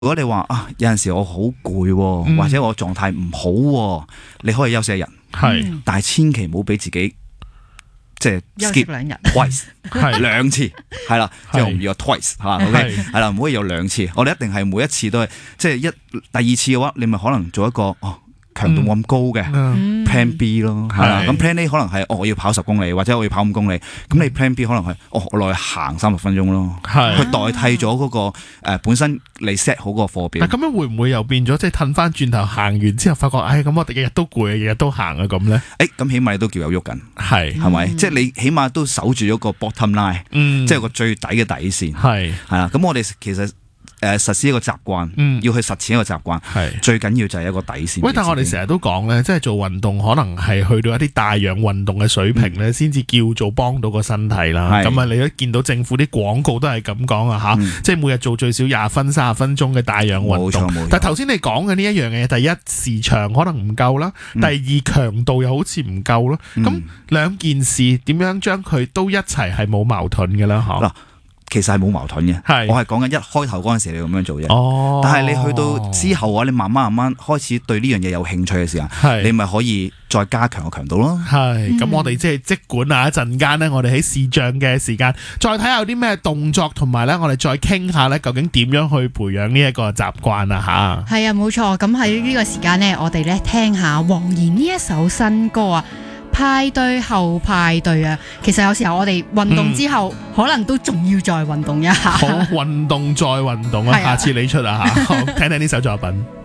如果你話有陣時我好攰，或者我狀態唔好，你可以休息一日， 係， 但係千祈唔好俾自己即係休息 skip 2日， twice 係兩次，係啦，即係我唔要有 twice 嚇，OK 係啦，唔可以有兩次，我哋一定係每一次都係即係第二次嘅話，你咪可能做一個強度冇咁高嘅 Plan B 咯，係啦，咁 Plan A 可能係我要跑10公里或者我要跑5公里，咁你 Plan B 可能係我落去行30分鐘咯， 係去代替咗嗰個本身你 set 好個課表。 但咁樣會唔會又變咗即係褪翻轉頭行完之後發覺，咁我哋日日都攰，日日都行啊咁咧？ 咁起碼你都叫有喐緊， 係咪？即係你起碼都守住咗個 bottom line，即係個最底嘅底線。係啦，咁我哋其實實施一個習慣，要去實踐一個習慣，最緊要就係一個底線。 喂，但係我哋成日都講咧，即係做運動可能係去到一啲帶氧運動嘅水平咧，先至叫做幫到個身體啦。咁啊，你都見到政府啲廣告都係咁講啊嚇，即係每日做最少20分、30分鐘嘅帶氧運動。但係頭先你講嘅呢一樣嘢，第一時長可能唔夠啦，第二強度又好似唔夠咯。咁兩件事點樣將佢都一齊係冇矛盾嘅啦？嚇。 其實係冇矛盾嘅，我係講緊一開頭嗰陣時你咁樣做啫。但係你去到之後嘅話，你慢慢開始對呢樣嘢有興趣嘅時候，你咪可以再加強個強度咯。 咁我哋即管一陣間呢，我哋喺視像嘅時間再睇下有啲咩動作，同埋呢我哋再傾下呢究竟點樣去培養呢一個習慣啊嚇。 係啊，冇錯。咁喺呢個時間呢，我哋呢聽下黃妍呢一首新歌啊。派對後派對啊，其實有時候我哋運動之後，可能都仲要再運動一下。 好，運動再運動啊，下次你出啊嚇，好，聽聽呢首作品。